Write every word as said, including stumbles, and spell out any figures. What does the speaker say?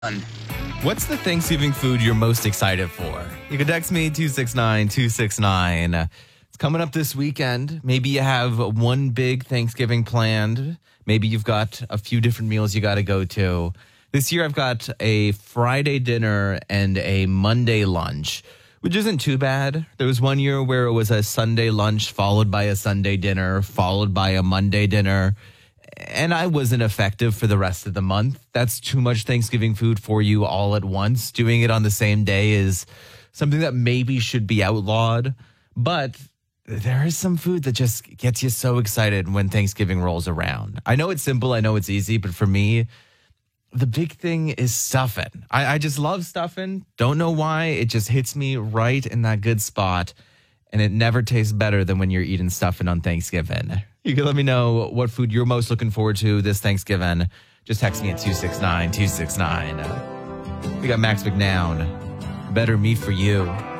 What's the Thanksgiving food you're most excited for? You can text me two six nine two six nine. It's coming up this weekend. Maybe you have one big Thanksgiving planned. Maybe you've got a few different meals you got to go to. This year I've got a Friday dinner and a Monday lunch, which isn't too bad. There was one year where it was a Sunday lunch followed by a Sunday dinner, followed by a Monday dinner. And I wasn't effective for the rest of the month. That's too much Thanksgiving food for you all at once. Doing it on the same day is something that maybe should be outlawed. But there is some food that just gets you so excited when Thanksgiving rolls around. I know it's simple. I know it's easy. But for me, the big thing is stuffing. I, I just love stuffing. Don't know why. It just hits me right in that good spot. And it never tastes better than when you're eating stuffing on Thanksgiving. You can let me know what food you're most looking forward to this Thanksgiving. Just text me at two six nine two six nine. We got Max McNown. Better Me For You.